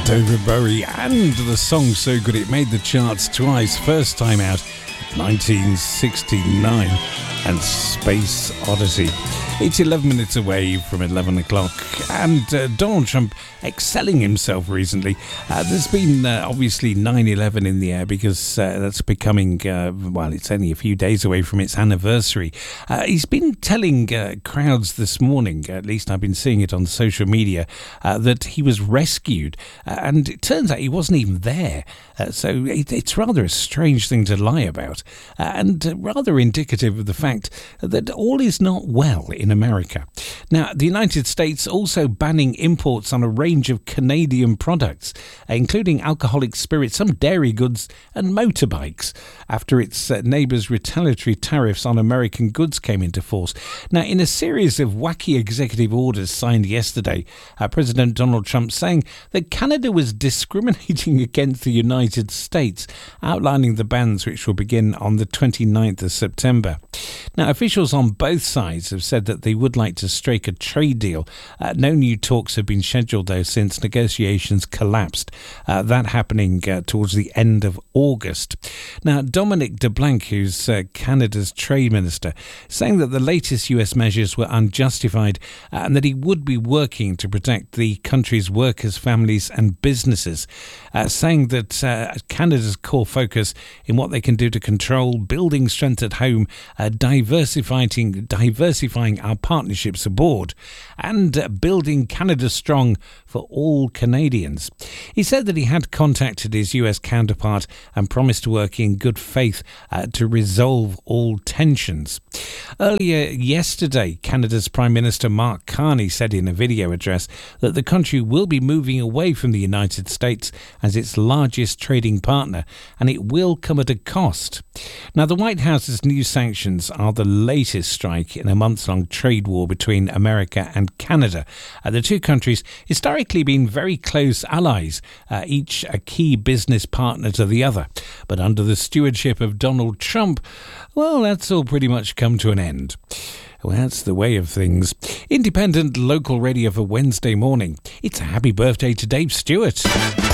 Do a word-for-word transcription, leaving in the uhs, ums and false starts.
David Bowie, and the song so good it made the charts twice. First time out, nineteen sixty-nine, and Space Odyssey. It's eleven minutes away from eleven o'clock, and uh, Donald Trump excelling himself recently. Uh, there's been uh, obviously nine eleven in the air because uh, that's becoming, uh, well, it's only a few days away from its anniversary. Uh, he's been telling uh, crowds this morning, at least I've been seeing it on social media, uh, that he was rescued, uh, and it turns out he wasn't even there. Uh, so it, it's rather a strange thing to lie about, uh, and uh, rather indicative of the fact that all is not well in America. Now, the United States also banning imports on a range of Canadian products, including alcoholic spirits, some dairy goods and motorbikes, after its uh, neighbours' retaliatory tariffs on American goods came into force. Now, in a series of wacky executive orders signed yesterday, uh, President Donald Trump saying that Canada was discriminating against the United States, outlining the bans which will begin on the twenty-ninth of September. Now, officials on both sides have said that they would like to strike a trade deal. Uh, no new talks have been scheduled, though, since negotiations collapsed, uh, that happening uh, towards the end of August. Now, Dominic de Blanc, who's uh, Canada's trade minister, saying that the latest U S measures were unjustified, uh, and that he would be working to protect the country's workers, families and businesses, uh, saying that uh, Canada's core focus in what they can do to control building strength at home, uh, diversifying, diversifying our partnerships abroad, and uh, building Canada strong for all Canadians. He said that he had contacted his U S counterpart and promised to work in good faith uh, to resolve all tensions. Earlier yesterday, Canada's Prime Minister Mark Carney said in a video address that the country will be moving away from the United States as its largest trading partner, and it will come at a cost. Now, the White House's new sanctions are the latest strike in a months-long trade war between America and Canada. Uh, the two countries historically been very close allies, uh, each a key business partner to the other. But under the stewardship of Donald Trump, well, that's all pretty much come to an end. Well, that's the way of things. Independent local radio for Wednesday morning. It's a happy birthday to Dave Stewart.